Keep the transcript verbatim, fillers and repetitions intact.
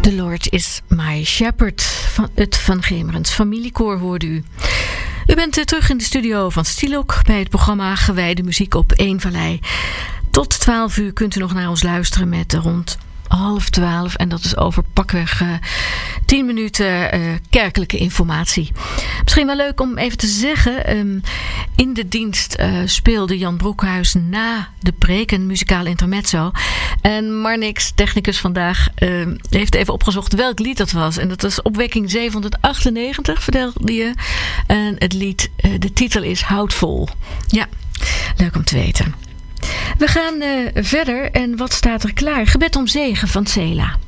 The Lord is my shepherd. Van het Van Gemerens familiekoor hoorde u. U bent uh, terug in de studio van Stilok bij het programma Gewijde Muziek op één Vallei. Tot twaalf uur kunt u nog naar ons luisteren met uh, rond half twaalf. En dat is over pakweg uh, tien minuten uh, kerkelijke informatie. Misschien wel leuk om even te zeggen. Um, in de dienst uh, speelde Jan Broekhuis na de preek een muzikaal intermezzo. En Marnix, technicus vandaag, uh, heeft even opgezocht welk lied dat was. En dat was Opwekking zevenhonderdachtennegentig, vertelde je. En het lied, uh, de titel is Houd vol. Ja, leuk om te weten. We gaan uh, verder en wat staat er klaar? Gebed om zegen van Cela.